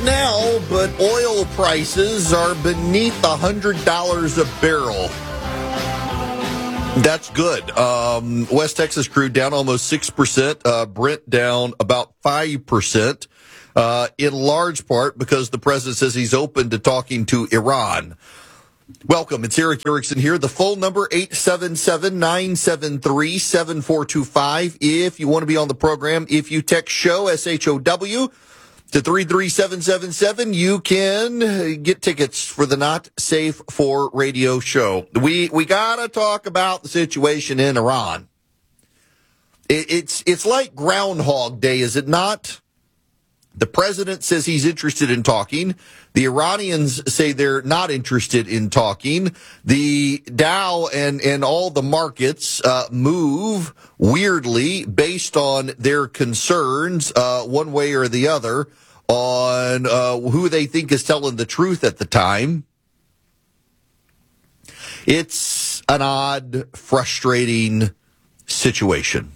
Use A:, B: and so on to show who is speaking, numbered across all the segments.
A: now, but oil prices are beneath $100 a barrel. That's good. West Texas crude down almost 6%. Brent down about 5%, in large part because the president says he's open to talking to Iran. Welcome. It's Erick Erickson here. The phone number, 877-973-7425. If you want to be on the program, if you text SHOW, S-H-O-W, to 33777, you can get tickets for the Not Safe for Radio show. We got to talk about the situation in Iran. It's like Groundhog Day, is it not? The president says he's interested in talking. The Iranians say they're not interested in talking. The Dow and all the markets move weirdly based on their concerns, one way or the other, on who they think is telling the truth at the time. It's an odd, frustrating situation.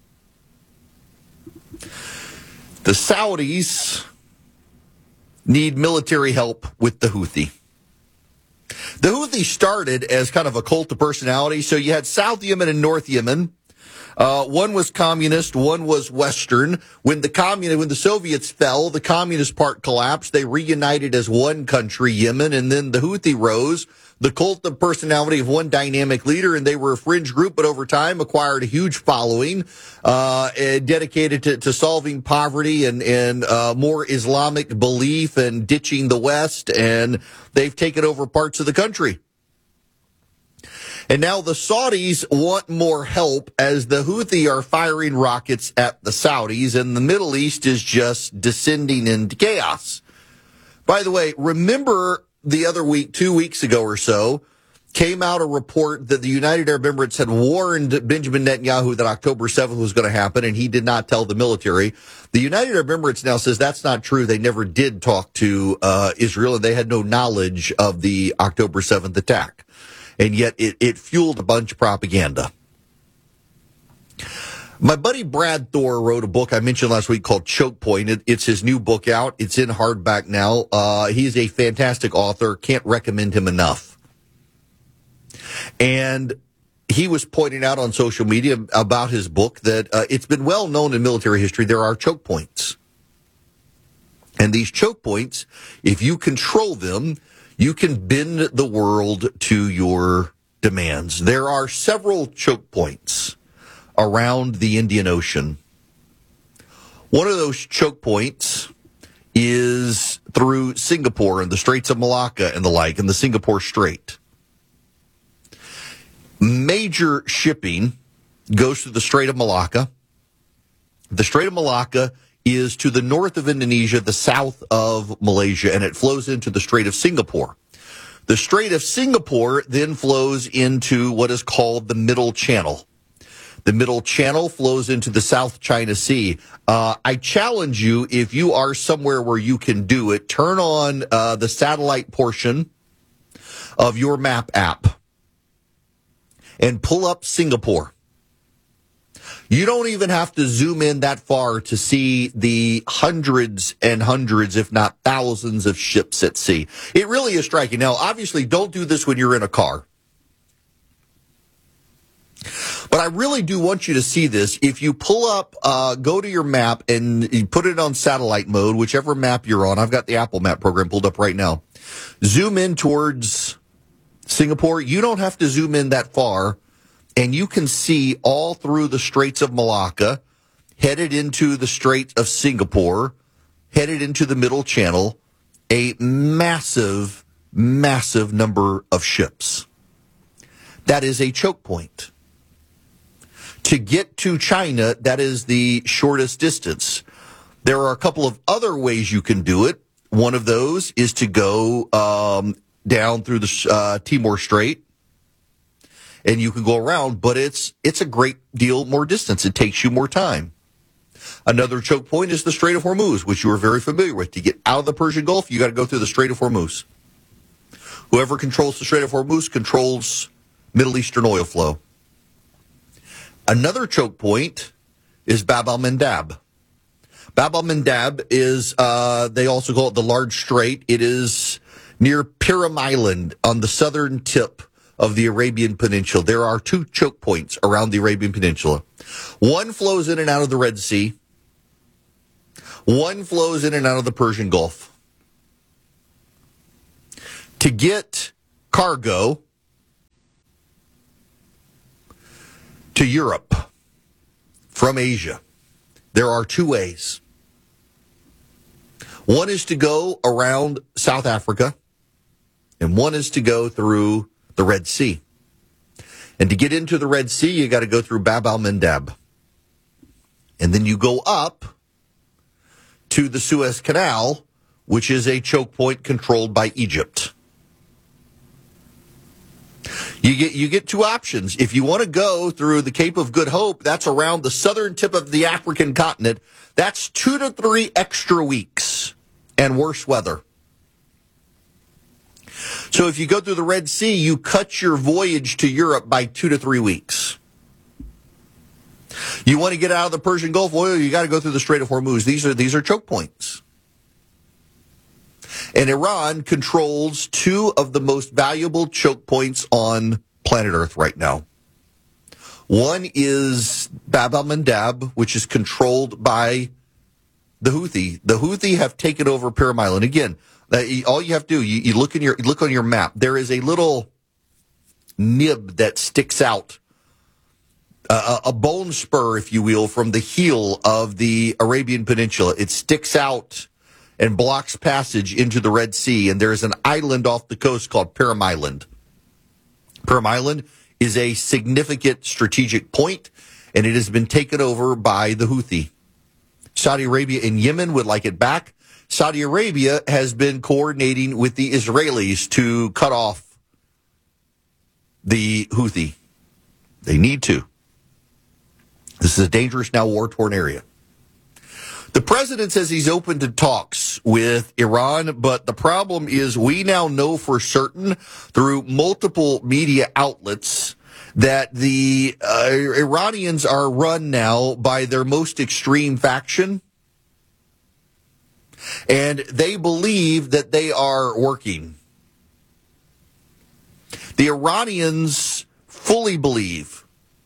A: The Saudis need military help with the Houthi. The Houthi started as kind of a cult of personality. So you had South Yemen and North Yemen. One was communist, one was Western. When the Soviets fell, the communist part collapsed. They reunited as one country, Yemen, and then the Houthi rose. The cult of personality of one dynamic leader, and they were a fringe group, but over time acquired a huge following, dedicated to solving poverty and more Islamic belief and ditching the West, and they've taken over parts of the country. And now the Saudis want more help as the Houthi are firing rockets at the Saudis, and the Middle East is just descending into chaos. By the way, remember the other week, 2 weeks ago or so, came out a report that the United Arab Emirates had warned Benjamin Netanyahu that October 7th was going to happen, and he did not tell the military. The United Arab Emirates now says that's not true. They never did talk to Israel, and they had no knowledge of the October 7th attack. And yet it fueled a bunch of propaganda. My buddy Brad Thor wrote a book I mentioned last week called Choke Point. It's his new book out. It's in hardback now. He's a fantastic author. Can't recommend him enough. And he was pointing out on social media about his book that it's been well known in military history there are choke points. And these choke points, if you control them, you can bend the world to your demands. There are several choke points around the Indian Ocean. One of those choke points is through Singapore and the Straits of Malacca and the like, and the Singapore Strait. Major shipping goes through the Strait of Malacca. The Strait of Malacca is to the north of Indonesia, the south of Malaysia, and it flows into the Strait of Singapore. The Strait of Singapore then flows into what is called the Middle Channel. The Middle Channel flows into the South China Sea. I challenge you, if you are somewhere where you can do it, turn on the satellite portion of your map app and pull up Singapore. You don't even have to zoom in that far to see the hundreds and hundreds, if not thousands, of ships at sea. It really is striking. Now, obviously, don't do this when you're in a car. But I really do want you to see this. If you pull up, go to your map and you put it on satellite mode, whichever map you're on. I've got the Apple Map program pulled up right now. Zoom in towards Singapore. You don't have to zoom in that far. And you can see all through the Straits of Malacca, headed into the Strait of Singapore, headed into the Middle Channel, a massive, massive number of ships. That is a choke point. To get to China, that is the shortest distance. There are a couple of other ways you can do it. One of those is to go down through the Timor Strait, and you can go around, but it's a great deal more distance. It takes you more time. Another choke point is the Strait of Hormuz, which you are very familiar with. To get out of the Persian Gulf, you got to go through the Strait of Hormuz. Whoever controls the Strait of Hormuz controls Middle Eastern oil flow. Another choke point is Bab al-Mandab. Bab al-Mandab is, they also call it the Large Strait. It is near Piram Island on the southern tip of the Arabian Peninsula. There are 2 choke points around the Arabian Peninsula. One flows in and out of the Red Sea. One flows in and out of the Persian Gulf. To get cargo to Europe from Asia, there are 2 ways. One is to go around South Africa, and one is to go through the Red Sea. And to get into the Red Sea, you got to go through Bab al-Mandab. And then you go up to the Suez Canal, which is a choke point controlled by Egypt. You get 2 options. If you want to go through the Cape of Good Hope, that's around the southern tip of the African continent. That's 2 to 3 extra weeks and worse weather. So if you go through the Red Sea, you cut your voyage to Europe by 2 to 3 weeks. You want to get out of the Persian Gulf, well, you got to go through the Strait of Hormuz. These are choke points. And Iran controls 2 of the most valuable choke points on planet Earth right now. One is Bab al-Mandab, which is controlled by the Houthi. The Houthi have taken over Piram Island. Again, all you have to do, you look on your map. There is a little nib that sticks out, a bone spur, if you will, from the heel of the Arabian Peninsula. It sticks out and blocks passage into the Red Sea, and there's an island off the coast called Piram Island. Piram Island is a significant strategic point, and it has been taken over by the Houthi. Saudi Arabia and Yemen would like it back. Saudi Arabia has been coordinating with the Israelis to cut off the Houthi. They need to. This is a dangerous, now war-torn area. The president says he's open to talks with Iran, but the problem is we now know for certain through multiple media outlets that the Iranians are run now by their most extreme faction, and they believe that they are working. The Iranians fully believe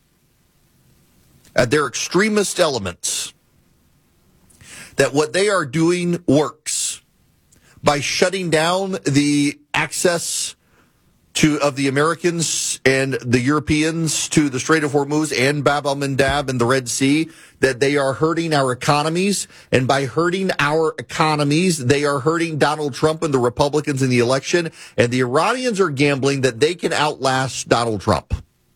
A: that their extremist elements, that what they are doing works by shutting down the access of the Americans and the Europeans to the Strait of Hormuz and Bab al-Mandab and the Red Sea, that they are hurting our economies. And by hurting our economies, they are hurting Donald Trump and the Republicans in the election. And the Iranians are gambling that they can outlast Donald Trump.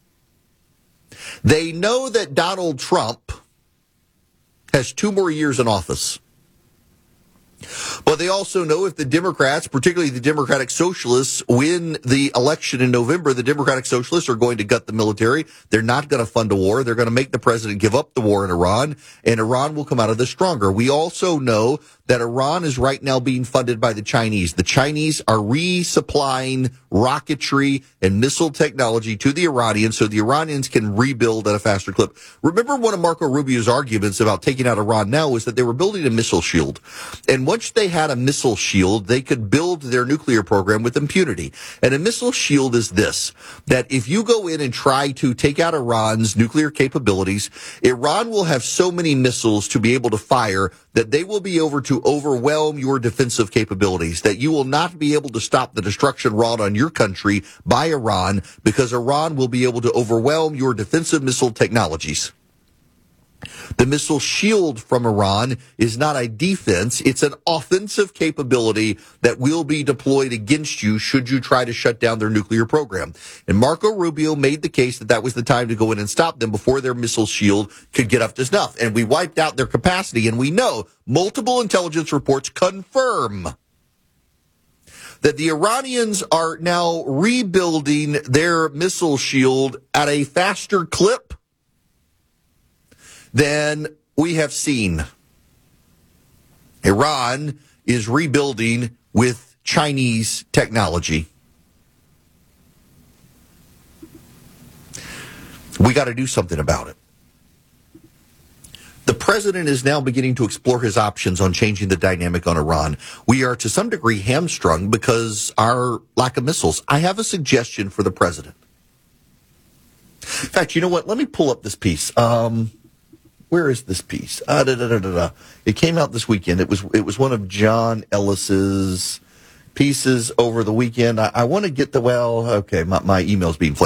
A: They know that Donald Trump has 2 more years in office. But they also know if the Democrats, particularly the Democratic Socialists, win the election in November, the Democratic Socialists are going to gut the military. They're not going to fund a war. They're going to make the president give up the war in Iran, and Iran will come out of this stronger. We also know that Iran is right now being funded by the Chinese. The Chinese are resupplying rocketry and missile technology to the Iranians so the Iranians can rebuild at a faster clip. Remember one of Marco Rubio's arguments about taking out Iran now was that they were building a missile shield. And once they had a missile shield, they could build their nuclear program with impunity. And a missile shield is this, that if you go in and try to take out Iran's nuclear capabilities, Iran will have so many missiles to be able to fire that they will be able to overwhelm your defensive capabilities, that you will not be able to stop the destruction wrought on your country by Iran because Iran will be able to overwhelm your defensive missile technologies. The missile shield from Iran is not a defense. It's an offensive capability that will be deployed against you should you try to shut down their nuclear program. And Marco Rubio made the case that that was the time to go in and stop them before their missile shield could get up to snuff. And we wiped out their capacity. And we know multiple intelligence reports confirm that the Iranians are now rebuilding their missile shield at a faster clip than we have seen. Iran is rebuilding with Chinese technology. We got to do something about it. The president is now beginning to explore his options on changing the dynamic on Iran. We are to some degree hamstrung because our lack of missiles. I have a suggestion for the president. In fact, you know what? Let me pull up this piece. Where is this piece? It came out this weekend. It was one of John Ellis's pieces over the weekend. I want to get my email's being flagged.